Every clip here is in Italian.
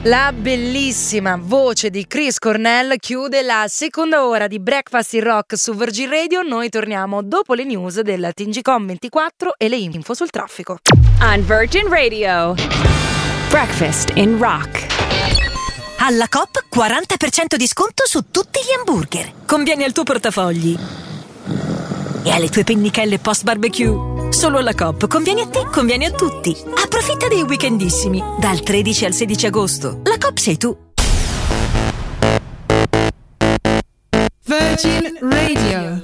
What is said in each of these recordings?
La bellissima voce di Chris Cornell chiude la seconda ora di Breakfast in Rock su Virgin Radio. Noi torniamo dopo le news del TGCom 24 e le info sul traffico. On Virgin Radio, Breakfast in Rock. Alla Coop 40% di sconto su tutti gli hamburger. Conviene al tuo portafogli e alle tue pennichelle post barbecue. Solo alla Coop conviene a te, conviene a tutti. Approfitta dei weekendissimi dal 13 al 16 agosto. La Coop sei tu. Virgin Radio.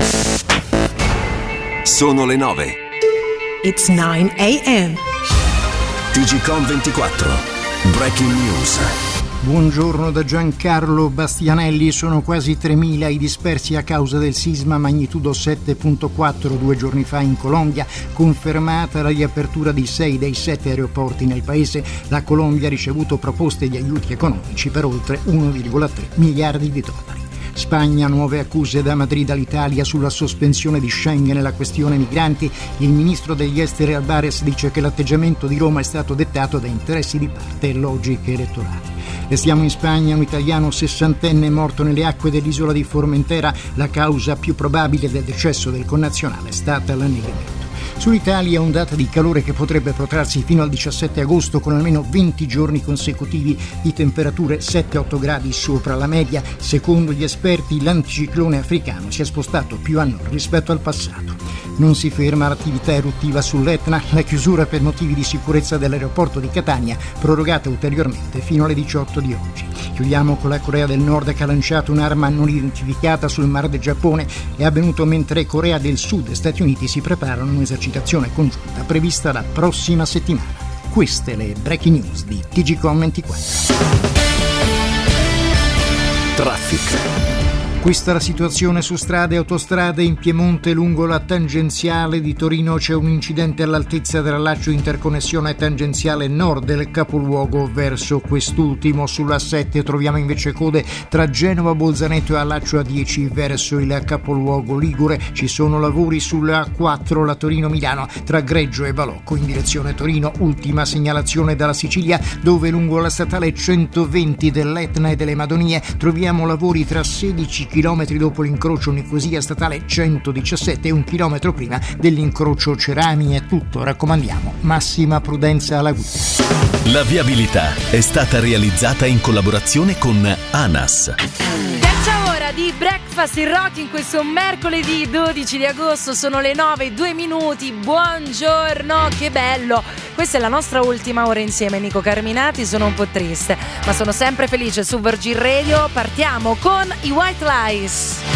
Sono le 9. It's 9 a.m. TGCom 24. Breaking news. Buongiorno da Giancarlo Bastianelli. Sono quasi 3.000 i dispersi a causa del sisma magnitudo 7.4 2 giorni fa in Colombia. Confermata la riapertura di 6 dei 7 aeroporti nel paese. La Colombia ha ricevuto proposte di aiuti economici per oltre 1,3 miliardi di dollari. Spagna, nuove accuse da Madrid all'Italia sulla sospensione di Schengen e la questione migranti. Il ministro degli esteri Albares dice che l'atteggiamento di Roma è stato dettato da interessi di parte e logiche elettorali. Restiamo in Spagna. Un italiano 60enne morto nelle acque dell'isola di Formentera. La causa più probabile del decesso del connazionale è stata l'annegamento. Sull'Italia ondata di calore che potrebbe protrarsi fino al 17 agosto con almeno 20 giorni consecutivi di temperature 7-8 gradi sopra la media. Secondo gli esperti l'anticiclone africano si è spostato più a nord rispetto al passato. Non si ferma l'attività eruttiva sull'Etna. La chiusura per motivi di sicurezza dell'aeroporto di Catania prorogata ulteriormente fino alle 18 di oggi. Chiudiamo con la Corea del Nord che ha lanciato un'arma non identificata sul Mar del Giappone. È avvenuto mentre Corea del Sud e Stati Uniti si preparano a un'esercitazione congiunta prevista la prossima settimana. Queste le breaking news di TGCom 24. Traffic. Questa è la situazione su strade e autostrade. In Piemonte lungo la tangenziale di Torino c'è un incidente all'altezza della laccio interconnessione tangenziale nord del capoluogo verso quest'ultimo. Sulla A7 troviamo invece code tra Genova, Bolzaneto e allaccio A10 verso il capoluogo ligure. Ci sono lavori sulla A4 la Torino-Milano tra Greggio e Balocco in direzione Torino. Ultima segnalazione dalla Sicilia dove lungo la statale 120 dell'Etna e delle Madonie troviamo lavori tra 16 chilometri dopo l'incrocio Nicosia statale 117 e 1 chilometro prima dell'incrocio Cerami. È tutto, raccomandiamo massima prudenza alla guida. La viabilità è stata realizzata in collaborazione con ANAS. Terza ora di Breakfast in Rock in questo mercoledì 12 di agosto. Sono le 9:02. Buongiorno, che bello. Questa è la nostra ultima ora insieme, Nico Carminati. Sono un po' triste, ma sono sempre felice su Virgin Radio. Partiamo con i White Lies.